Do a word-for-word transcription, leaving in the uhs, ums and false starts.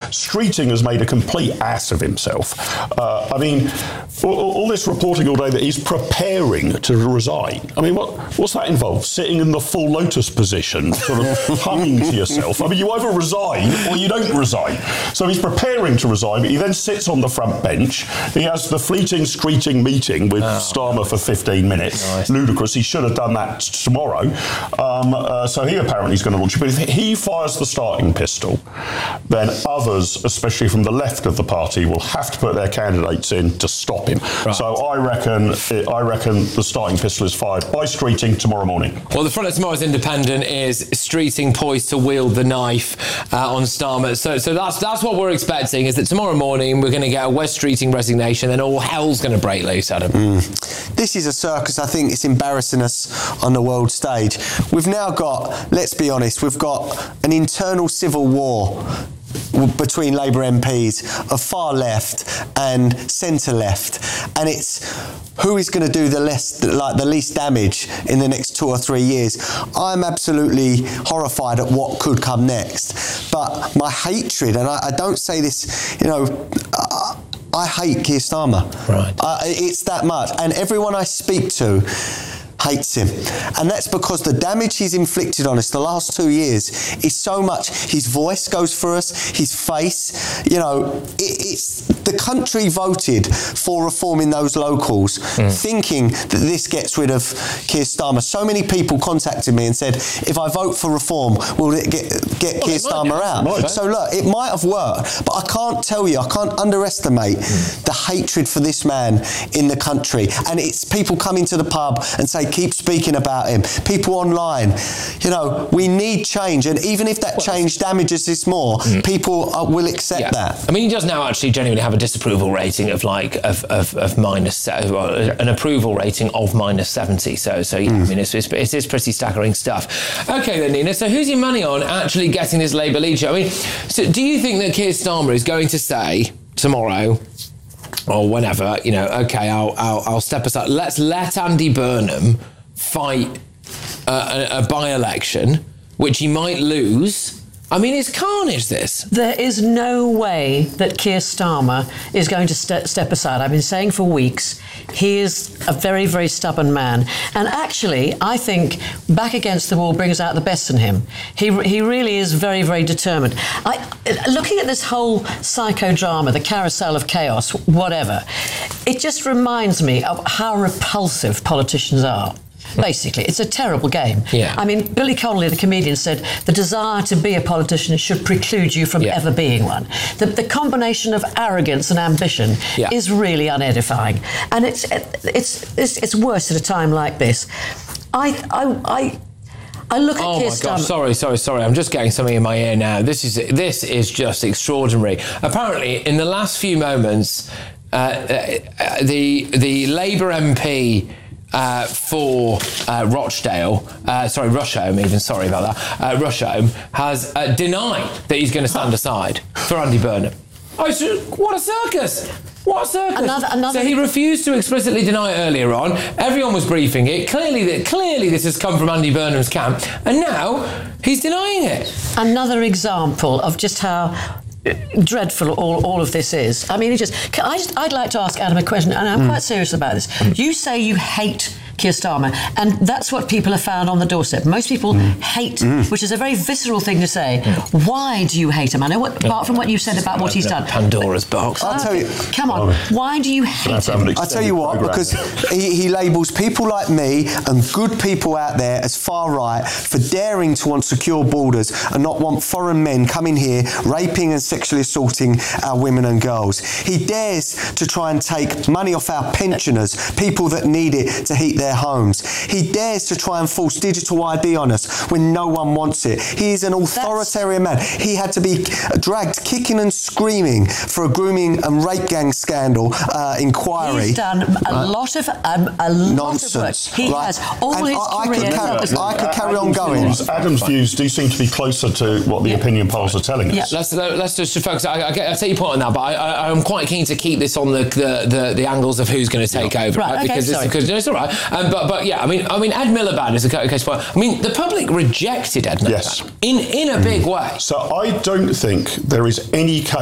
Streeting has made a complete ass of himself. Uh, I mean, all, all this reporting all day that he's preparing to resign. I mean, what what's that involve? Sitting in the full lotus position, sort of humming to yourself. I mean, you either resign or you don't resign. So he's preparing to resign, but he then sits on the front bench. He has the fleeting, screeching meeting with oh. Starmer for fifteen minutes. Nice. Ludicrous. He should have done that tomorrow. Um, uh, so he apparently is going to launch it. But if he fires the starting pistol, then others, especially from the left of the party, will have to put their candidates in to stop him. Right. So I reckon, I reckon the starting pistol is fired by Streeting tomorrow morning. Well, the front of tomorrow's Independent is Streeting poised to wield the knife uh, on Starmer. So, so that's that's what we're expecting. Is that tomorrow morning we're going to get a Wes Streeting resignation, then all hell's going to break loose, Adam. Mm. This is a circus. I think it's embarrassing us on the world stage. We've now got, let's be honest, we've got an internal civil war between Labour M Ps of far left and centre left, and it's who is going to do the less, like the least damage in the next two or three years. I'm absolutely horrified at what could come next, but my hatred, and I, I don't say this, you know. Uh, I hate Keir Starmer. Right. Uh, it's that much, and everyone I speak to hates him, and that's because the damage he's inflicted on us the last two years is so much. His voice goes for us, his face, you know, it, it's the country voted for reform in those locals, mm. thinking that this gets rid of Keir Starmer. So many people contacted me and said, if I vote for reform, will it get, get well, Keir it Starmer out? Might, so look, it might have worked, but I can't tell you, I can't underestimate mm. the hatred for this man in the country. And it's people coming to the pub and say, keep speaking about him. People online, you know, we need change, and even if that change damages us more, mm. people uh, will accept yeah. that. I mean, he does now actually genuinely have a disapproval rating of like of of, of minus uh, an approval rating of minus seventy. So so yeah, mm. I mean, it's, it's it is pretty staggering stuff. Okay then, Nina. So who's your money on actually getting this Labour leadership? I mean, so do you think that Keir Starmer is going to say tomorrow, or whenever, you know, okay, I'll, I'll, I'll step aside. Let's let Andy Burnham fight uh, a, a by-election, which he might lose. I mean, it's carnage, this. There is no way that Keir Starmer is going to ste- step aside. I've been saying for weeks, he is a very, very stubborn man. And actually, I think back against the wall brings out the best in him. He he really is very, very determined. I, looking at this whole psychodrama, the carousel of chaos, whatever, it just reminds me of how repulsive politicians are. Basically, it's a terrible game. Yeah. I mean, Billy Connolly, the comedian, said the desire to be a politician should preclude you from yeah. ever being one. The, the combination of arrogance and ambition yeah. is really unedifying, and it's it's it's, it's worse at a time like this. I I. I I look at oh Keir my Starmer. gosh, sorry, sorry, sorry. I'm just getting something in my ear now. This is this is just extraordinary. Apparently, in the last few moments, uh, uh, the the Labour M P Uh, for uh, Rochdale, uh, sorry, Rusholme even, sorry about that, uh, Rusholme has uh, denied that he's going to stand aside for Andy Burnham. Oh, so, what a circus! What a circus! Another, another... So he refused to explicitly deny it earlier on. Everyone was briefing it. Clearly, that clearly this has come from Andy Burnham's camp, and now he's denying it. Another example of just how dreadful all, all of this is. I mean, it just, can I just, I'd like to ask Adam a question, and I'm mm. quite serious about this. Mm. You say you hate Keir Starmer, and that's what people have found on the doorstep. Most people mm. hate, mm. which is a very visceral thing to say. Mm. Why do you hate him? I know, what, apart from what you said about what he's done. Pandora's box. I'll tell you. Come on, why do you hate him? I'll tell you what, because he, he labels people like me and good people out there as far right for daring to want secure borders and not want foreign men coming here, raping and sexually assaulting our women and girls. He dares to try and take money off our pensioners, people that need it to heat their homes. He dares to try and force digital I D on us when no one wants it. He is an authoritarian That's... man. He had to be dragged kicking and screaming for a grooming and rape gang scandal uh, inquiry. He's done a right. lot of um, a Nonsense. lot of work. He right. has all and his I, career. I could carry, I could carry on going. Views, Adam's views do seem to be closer to what the yeah. opinion polls are telling us. Yeah. Let's let's just focus. I, I, I take your point on that, but I, I, I'm quite keen to keep this on the the, the, the angles of who's going to take yeah. over, right? right? Okay, because sorry. it's, because it's all right. Um, but but yeah, I mean I mean Ed Miliband is a case point. I mean the public rejected Ed Miliband yes. in in a big way. So I don't think there is any case